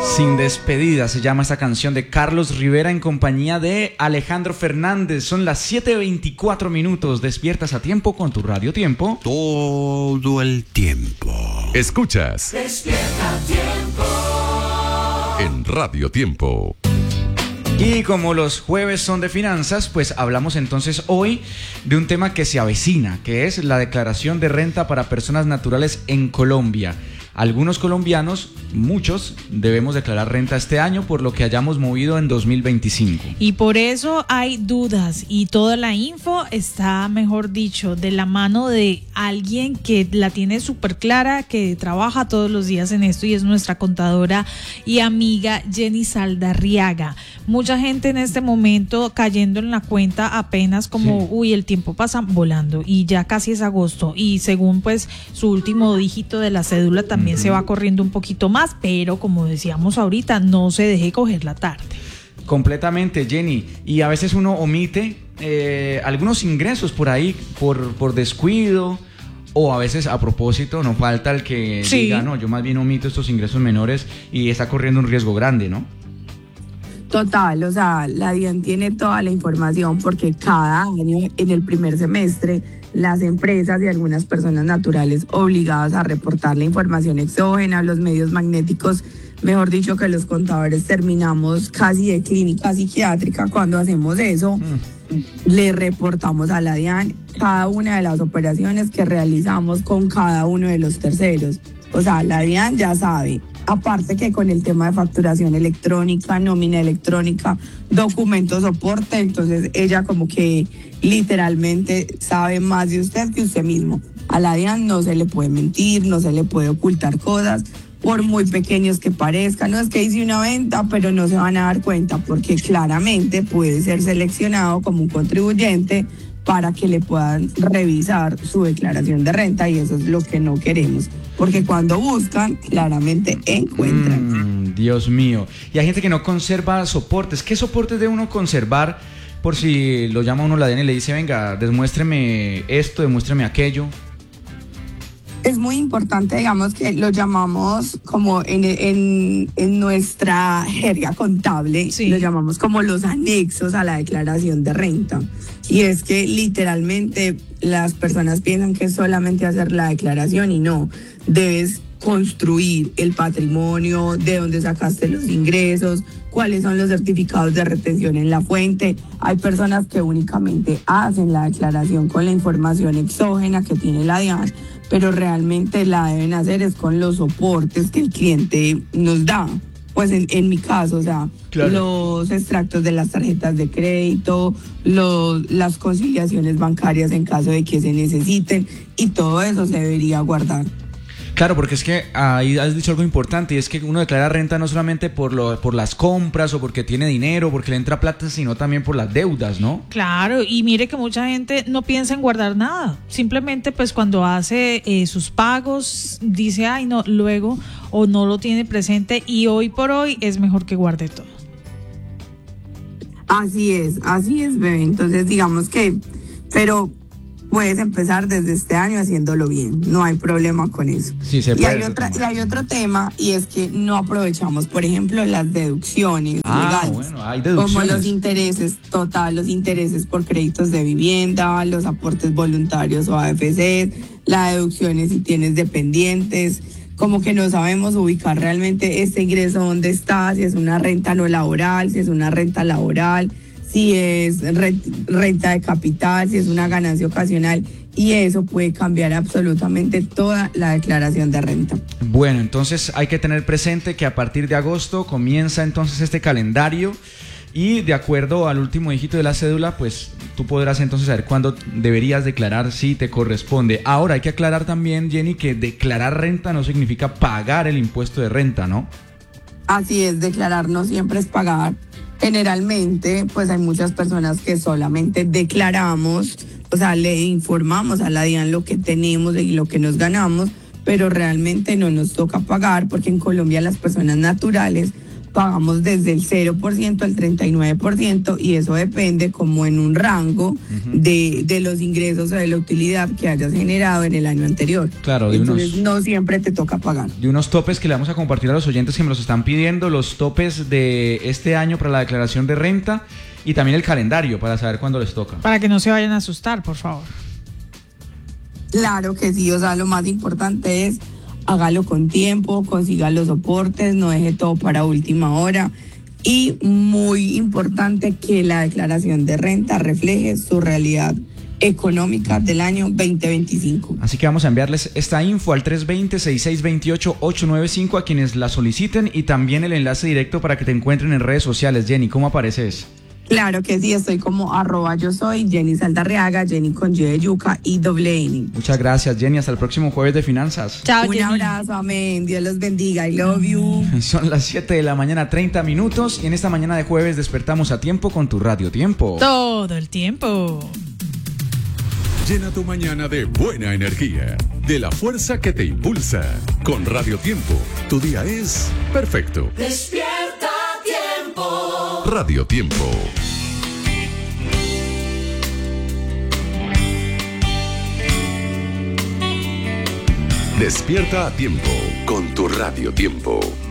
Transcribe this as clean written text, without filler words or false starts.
Sin despedida se llama esta canción de Carlos Rivera en compañía de Alejandro Fernández. Son las 7:24 minutos. Despiertas a tiempo con tu Radio Tiempo. Todo el tiempo. Escuchas Despierta Tiempo en Radio Tiempo. Y como los jueves son de finanzas, pues hablamos entonces hoy de un tema que se avecina, que es la declaración de renta para personas naturales en Colombia. Algunos colombianos, muchos, debemos declarar renta este año por lo que hayamos movido en 2025. Y por eso hay dudas y toda la info está, mejor dicho, de la mano de alguien que la tiene súper clara, que trabaja todos los días en esto y es nuestra contadora y amiga Jenny Saldarriaga. Mucha gente en este momento cayendo en la cuenta apenas como, uy, el tiempo pasa volando y ya casi es agosto y según pues su último dígito de la cédula también se va corriendo un poquito más, pero como decíamos ahorita, no se deje coger la tarde. Completamente, Jenny. Y a veces uno omite algunos ingresos por ahí, por descuido, o a veces a propósito. No falta el que diga, no, yo más bien omito estos ingresos menores y está corriendo un riesgo grande, ¿no? Total, o sea, la DIAN tiene toda la información porque cada año en el primer semestre las empresas y algunas personas naturales obligadas a reportar la información exógena, los medios magnéticos, mejor dicho que los contadores terminamos casi de clínica psiquiátrica cuando hacemos eso. Le reportamos a la DIAN cada una de las operaciones que realizamos con cada uno de los terceros. O sea, la DIAN ya sabe. Aparte que con el tema de facturación electrónica, nómina electrónica, documentos soporte, entonces ella como que literalmente sabe más de usted que usted mismo. A la DIAN no se le puede mentir, no se le puede ocultar cosas, por muy pequeños que parezcan. No es que hice una venta, pero no se van a dar cuenta porque claramente puede ser seleccionado como un contribuyente para que le puedan revisar su declaración de renta y eso es lo que no queremos. Porque cuando buscan, claramente encuentran. Dios mío. Y hay gente que no conserva soportes. ¿Qué soportes debe uno conservar por si lo llama uno la DIAN y le dice, venga, demuéstreme esto, demuéstreme aquello? Es muy importante, digamos, que lo llamamos como en nuestra jerga contable, lo llamamos como los anexos a la declaración de renta. Y es que literalmente las personas piensan que es solamente hacer la declaración y no, debes construir el patrimonio, de dónde sacaste los ingresos, cuáles son los certificados de retención en la fuente. Hay personas que únicamente hacen la declaración con la información exógena que tiene la DIAN, pero realmente la deben hacer es con los soportes que el cliente nos da. Pues en mi caso, o sea, los extractos de las tarjetas de crédito, las conciliaciones bancarias en caso de que se necesiten y todo eso se debería guardar. Claro, porque es que ahí has dicho algo importante y es que uno declara renta no solamente por las compras o porque tiene dinero, porque le entra plata, sino también por las deudas, ¿no? Claro, y mire que mucha gente no piensa en guardar nada, simplemente pues cuando hace sus pagos dice, ay no, luego o no lo tiene presente y hoy por hoy es mejor que guarde todo. Así es, bebé, entonces digamos que, pero puedes empezar desde este año haciéndolo bien, no hay problema con eso. Sí, se puede. Y hay otro tema y es que no aprovechamos, por ejemplo, las deducciones legales. Bueno, hay deducciones. Como los intereses, los intereses por créditos de vivienda, los aportes voluntarios o AFC, las deducciones si tienes dependientes, como que no sabemos ubicar realmente este ingreso dónde está, si es una renta no laboral, si es una renta laboral, si es renta de capital, si es una ganancia ocasional, y eso puede cambiar absolutamente toda la declaración de renta. Bueno, entonces hay que tener presente que a partir de agosto comienza entonces este calendario y de acuerdo al último dígito de la cédula, pues tú podrás entonces saber cuándo deberías declarar si te corresponde. Ahora hay que aclarar también, Jenny, que declarar renta no significa pagar el impuesto de renta, ¿no? Así es, declarar no siempre es pagar. Generalmente, pues hay muchas personas que solamente declaramos, o sea, le informamos a la DIAN lo que tenemos y lo que nos ganamos, pero realmente no nos toca pagar porque en Colombia las personas naturales pagamos desde el 0% al 39% y eso depende como en un rango de los ingresos o de la utilidad que hayas generado en el año anterior. Claro, entonces no siempre te toca pagar. De unos topes que le vamos a compartir a los oyentes que me los están pidiendo, los topes de este año para la declaración de renta y también el calendario para saber cuándo les toca. Para que no se vayan a asustar, por favor. Claro que sí, o sea, lo más importante es hágalo con tiempo, consiga los soportes, no deje todo para última hora y muy importante que la declaración de renta refleje su realidad económica del año 2025. Así que vamos a enviarles esta info al 320-6628-895 a quienes la soliciten y también el enlace directo para que te encuentren en redes sociales. Jenny, ¿cómo apareces? Claro que sí, estoy como @yo soy Jenny Saldarriaga, Jenny con Y de yuca y _N. Muchas gracias, Jenny. Hasta el próximo jueves de finanzas. Chao, Un Jenny. abrazo, amén. Dios los bendiga. I love you. Son las 7 de la mañana, 30 minutos. Y en esta mañana de jueves despertamos a tiempo con tu Radio Tiempo. Todo el tiempo. Llena tu mañana de buena energía, de la fuerza que te impulsa. Con Radio Tiempo, tu día es perfecto. Despierta tiempo. Radio Tiempo. Despierta a tiempo con tu Radio Tiempo.